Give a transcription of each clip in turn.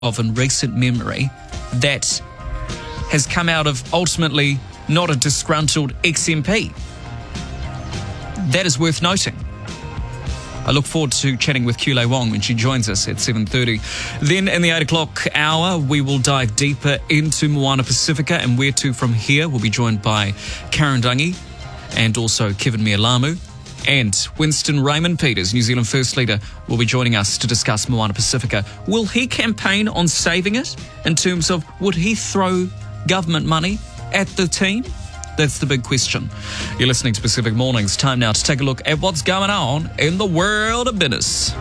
of in recent memory that has come out of ultimately not a disgruntled ex-MP. That is worth noting. I look forward to chatting with Kule Wong when she joins us at 7:30. Then in the 8 o'clock hour, we will dive deeper into Moana Pacifica and where to from here. We'll be joined by Karen Dungy and also Kevin Mialamu. And Winston Raymond Peters, New Zealand First Leader, will be joining us to discuss Moana Pacifica. Will he campaign on saving it in terms of would he throw government money at the team? That's the big question. You're listening to Pacific Mornings. Time now to take a look at what's going on in the world of business.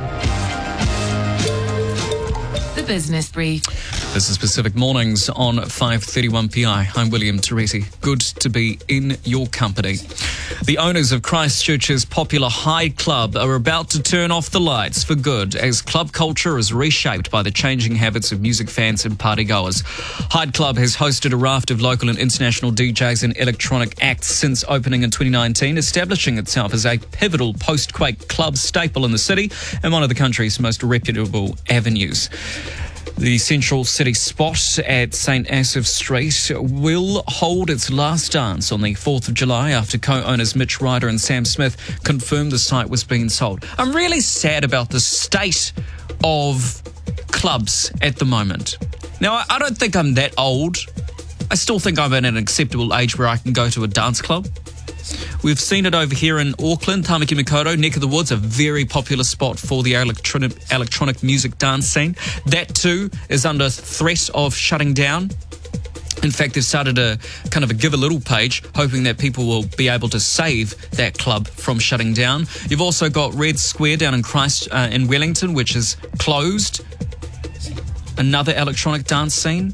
The Business Brief. This is Pacific Mornings on 531 PI. I'm William Teresi. Good to be in your company. The owners of Christchurch's popular Hyde Club are about to turn off the lights for good as club culture is reshaped by the changing habits of music fans and partygoers. Hyde Club has hosted a raft of local and international DJs and electronic acts since opening in 2019, establishing itself as a pivotal post-quake club staple in the city and one of the country's most reputable avenues. The central city spot at St Asaph Street will hold its last dance on the 4th of July after co-owners Mitch Ryder and Sam Smith confirmed the site was being sold. I'm really sad about the state of clubs at the moment. Now, I don't think I'm that old. I still think I'm at an acceptable age where I can go to a dance club. We've seen it over here in Auckland, Tamaki Makaurau, neck of the woods, a very popular spot for the electronic music dance scene. That too is under threat of shutting down. In fact, they've started a kind of a Give a Little page, hoping that people will be able to save that club from shutting down. You've also got Red Square down in Wellington, which is closed. Another electronic dance scene.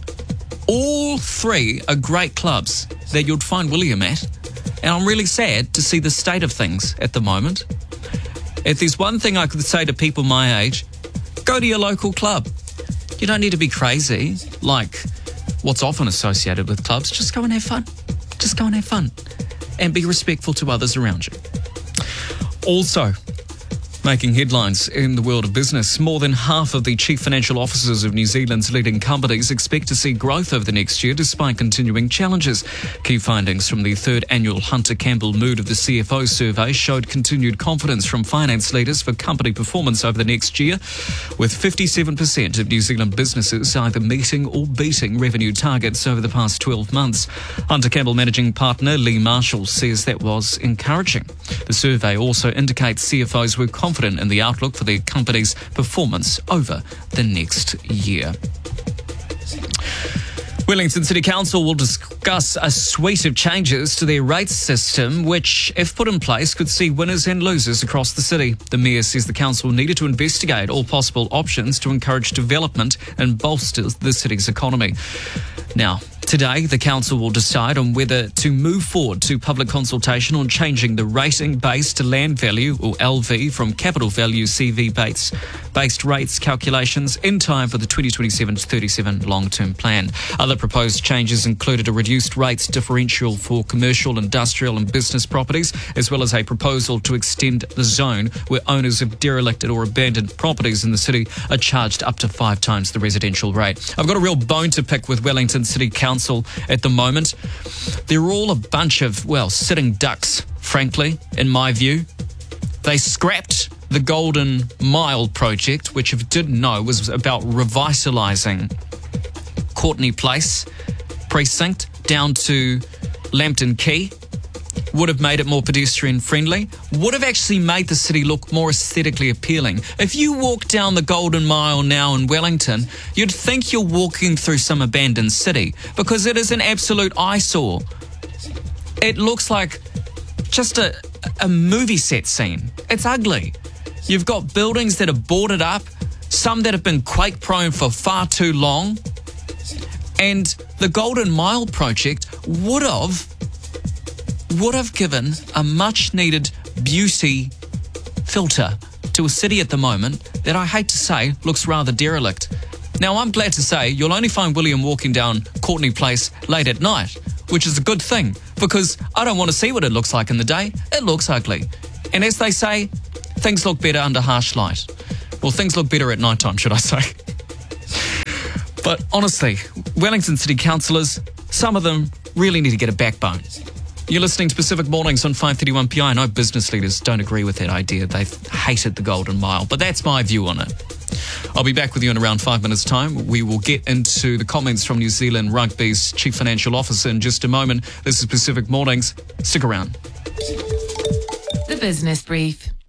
All three are great clubs that you'd find William at. And I'm really sad to see the state of things at the moment. If there's one thing I could say to people my age, go to your local club. You don't need to be crazy like what's often associated with clubs. Just go and have fun. Just go and have fun. And be respectful to others around you. Also, making headlines in the world of business, more than half of the chief financial officers of New Zealand's leading companies expect to see growth over the next year despite continuing challenges. Key findings from the third annual Hunter Campbell Mood of the CFO survey showed continued confidence from finance leaders for company performance over the next year, with 57% of New Zealand businesses either meeting or beating revenue targets over the past 12 months. Hunter Campbell managing partner Lee Marshall says that was encouraging. The survey also indicates CFOs were confident in the outlook for the company's performance over the next year. Wellington City Council will discuss a suite of changes to their rates system, which, if put in place, could see winners and losers across the city. The Mayor says the council needed to investigate all possible options to encourage development and bolster the city's economy. Now, today, the council will decide on whether to move forward to public consultation on changing the rating base to land value, or LV, from capital value CV-based rates calculations in time for the 2027-37 long-term plan. Other proposed changes included a reduced rates differential for commercial, industrial and business properties, as well as a proposal to extend the zone where owners of derelicted or abandoned properties in the city are charged up to 5 times the residential rate. I've got a real bone to pick with Wellington City Council at the moment. They're all a bunch of, sitting ducks, frankly, in my view. They scrapped the Golden Mile project, which, if you didn't know, was about revitalising Courtenay Place precinct down to Lambton Quay. Would have made it more pedestrian friendly, would have actually made the city look more aesthetically appealing. If you walk down the Golden Mile now in Wellington, you'd think you're walking through some abandoned city because it is an absolute eyesore. It looks like just a movie set scene. It's ugly. You've got buildings that are boarded up, some that have been quake prone for far too long, and the Golden Mile project would have given a much-needed beauty filter to a city at the moment that I hate to say looks rather derelict. Now, I'm glad to say you'll only find William walking down Courtenay Place late at night, which is a good thing, because I don't want to see what it looks like in the day. It looks ugly. And as they say, things look better under harsh light. Well, things look better at night time, should I say. But honestly, Wellington City councillors, some of them really need to get a backbone. You're listening to Pacific Mornings on 531 PI. I know business leaders don't agree with that idea. They've hated the Golden Mile, but that's my view on it. I'll be back with you in around 5 minutes' time. We will get into the comments from New Zealand Rugby's Chief Financial Officer in just a moment. This is Pacific Mornings. Stick around. The Business Brief.